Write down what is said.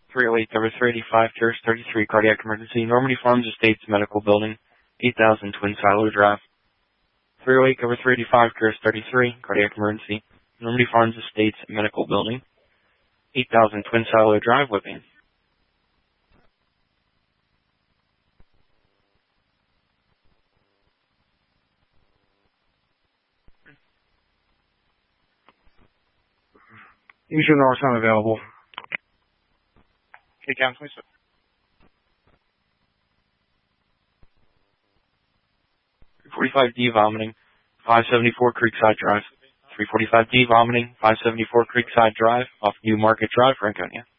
308 over 385, Terrace 33, cardiac emergency, Normandy Farms Estates Medical Building, 8000 Twin Silo Drive. 308 over 385, Terrace 33, cardiac emergency, Normandy Farms Estates Medical Building, 8000 Twin Silo Drive, Whipping. User North unavailable. Okay, Cam 26. 345D vomiting, 574 Creekside Drive. 345D vomiting, 574 Creekside Drive, off New Market Drive, Franconia.